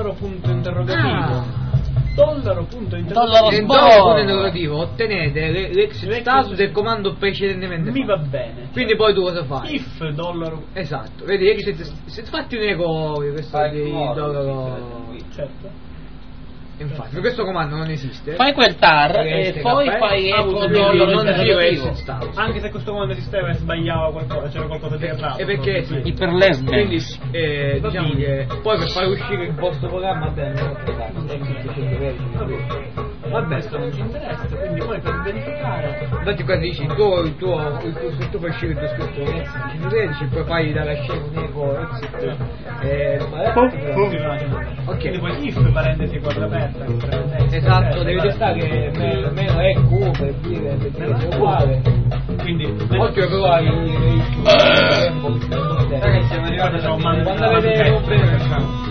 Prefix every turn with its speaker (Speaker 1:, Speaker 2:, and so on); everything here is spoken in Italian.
Speaker 1: dollaro punto interrogativo. Dollaro punto
Speaker 2: Dollaro
Speaker 1: interrogativo.
Speaker 2: ottenete l'exit status del comando precedentemente
Speaker 1: Mi
Speaker 2: fatto.
Speaker 1: va bene.
Speaker 2: Quindi poi tu cosa fai?
Speaker 1: If dollaro.
Speaker 2: Esatto, vedi exit, se fatti un eco questo
Speaker 3: Fai
Speaker 2: di dollaro.
Speaker 1: Certo.
Speaker 2: Infatti, questo comando non esiste.
Speaker 4: Fai quel tar e
Speaker 2: STK,
Speaker 4: poi fai eco
Speaker 2: quindi
Speaker 4: dollaro
Speaker 2: non giro exit
Speaker 4: interrogativo.
Speaker 2: status.
Speaker 1: Anche se questo comando esisteva e sbagliava qualcosa, c'era qualcosa di errato.
Speaker 2: E perché sì.
Speaker 4: Iper lesbian.
Speaker 2: Quindi diciamo che poi per fare uscire il vostro programma bene, vabbè,
Speaker 1: Questo non ci interessa, quindi poi per verificare.
Speaker 2: infatti qua dici se tu fai uscire il tuo scritto exit 113 poi fai dalla scena un eco exit ok,
Speaker 1: Quindi poi if parentesi quadra aperta.
Speaker 2: esatto, devi testare meno eco per dire che è uguale.
Speaker 1: Quindi
Speaker 2: Occhio però hai
Speaker 3: Ragazzi, siamo arrivati
Speaker 1: quando
Speaker 2: vedete un